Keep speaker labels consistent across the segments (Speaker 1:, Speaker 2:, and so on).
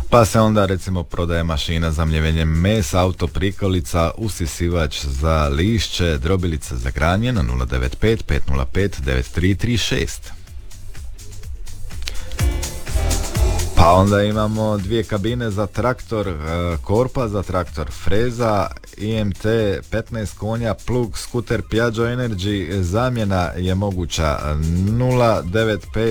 Speaker 1: Pa se onda recimo prodaje mašina za mljevenje mesa, auto prikolica, usisivač za lišće, drobilica za granje na 095 505 9336. Pa onda imamo 2 kabine za traktor Korpa, za traktor freza, IMT 15 konja, plug, skuter Piaggio Energy, zamjena je moguća 095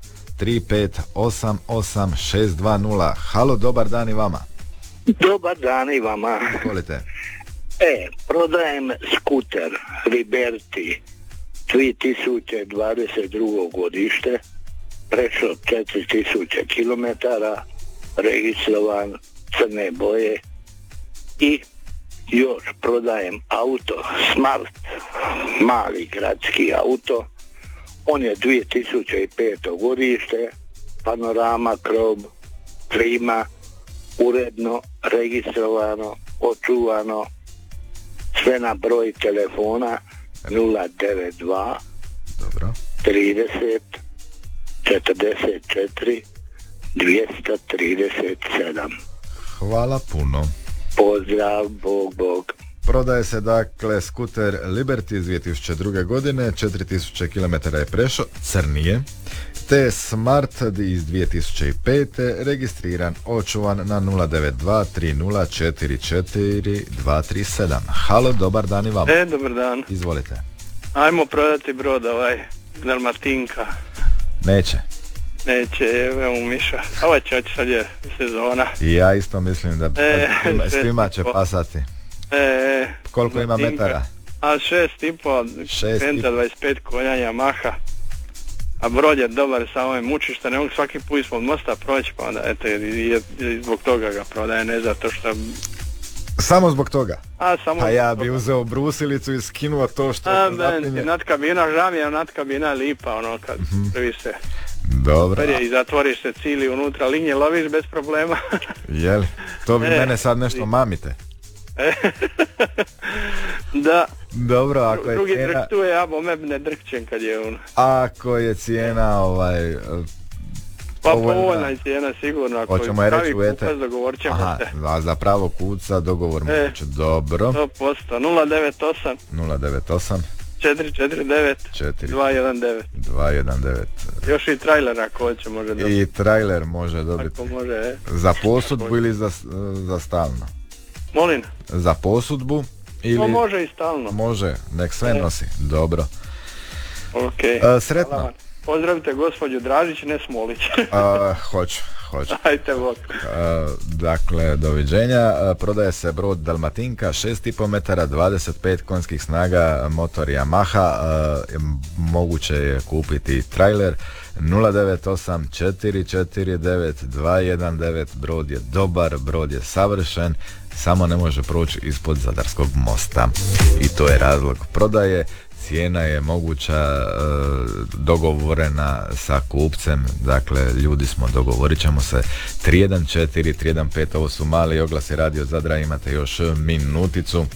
Speaker 1: 3588620. Halo, dobar dan i vama.
Speaker 2: Dobar dan i vama.
Speaker 1: Volite.
Speaker 2: Prodajem skuter Liberty 2022. godište, prešao 4000 km, registrovan, crne boje, i još prodajem auto Smart, mali gradski auto. On je 2005. godište, panorama, krov, klima, uredno, registrovano, očuvano, sve na broj telefona 092
Speaker 1: Dobro.
Speaker 2: 30 44 237.
Speaker 1: Hvala puno.
Speaker 2: Pozdrav, Bog.
Speaker 1: Prodaje se dakle skuter Liberty iz 2002. godine, 4000 km je prešao, crni je, te Smart iz 2005. registriran, očuvan na 092 3044 237. Halo, dobar dan i vama.
Speaker 3: Dobar dan.
Speaker 1: Izvolite.
Speaker 3: Ajmo prodati brod Dalmatinka.
Speaker 1: Neće.
Speaker 3: Evo Miša. Ovo će oći, sad je sezona.
Speaker 1: I ja isto mislim da svima će pasati. Koliko ima metara?
Speaker 3: 6,5, Penta 25 konja Yamaha. A brod je dobar, samo je muči što ne mogu svaki put ispod mosta proći, pa onda eto, i zbog toga ga prodaje, ne zato što...
Speaker 1: Samo zbog toga?
Speaker 3: Samo
Speaker 1: ja bi uzeo brusilicu i skinuo to što se zapinje.
Speaker 3: Nadkabina, žamija, nadkabina lipa, kad prvi se...
Speaker 1: Dobro.
Speaker 3: I zatvoriš se cili unutra, linije loviš bez problema.
Speaker 1: Jeli? To bi mene sad nešto mamite.
Speaker 3: Da.
Speaker 1: Dobro, ako je
Speaker 3: drugi
Speaker 1: cijena...
Speaker 3: drk tu je, ja bome ne drkćem kad je on.
Speaker 1: Ako je cijena
Speaker 3: pa povoljna je cijena sigurno, ako
Speaker 1: hoćemo
Speaker 3: je
Speaker 1: pravi
Speaker 3: kupac dogovorit ćemo se.
Speaker 1: A za pravo kuca dogovor moguće. Dobro.
Speaker 3: 100%, 098 449 219.
Speaker 1: Još
Speaker 3: i trailer ako hoće može dobiti.
Speaker 1: I trailer može dobiti.
Speaker 3: Ako može,
Speaker 1: Za posudbu ili za stalno?
Speaker 3: Molim?
Speaker 1: Za posudbu ili...
Speaker 3: može i stalno.
Speaker 1: Može, nek sve nosi. Dobro.
Speaker 3: Ok.
Speaker 1: Sretno.
Speaker 3: Hvala. Pozdravite gospođu Dražić, ne Smolić.
Speaker 1: Hoću.
Speaker 3: Ajte bok.
Speaker 1: Dakle, doviđenja. Prodaje se brod Dalmatinka, 6,5 metara, 25 konjskih snaga, motor Yamaha, moguće je kupiti trailer. 098 449 219. Brod je dobar, brod je savršen, samo ne može proći ispod Zadarskog mosta i to je razlog prodaje. Cijena je moguća, dogovorena sa kupcem, dakle ljudi smo, dogovorit ćemo se. 314 315, ovo su mali oglasi Radio Zadra, imate još minuticu.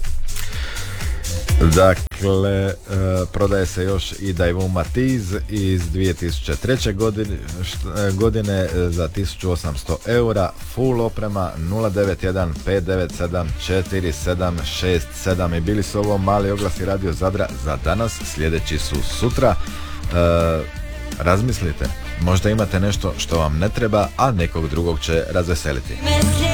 Speaker 1: Dakle, prodaje se još i Daewoo Matiz iz 2003. godine za 1800 eura, full oprema, 091 597 4767. I bili su ovo mali oglasi Radio Zadra za danas, sljedeći su sutra. Razmislite, možda imate nešto što vam ne treba, a nekog drugog će razveseliti.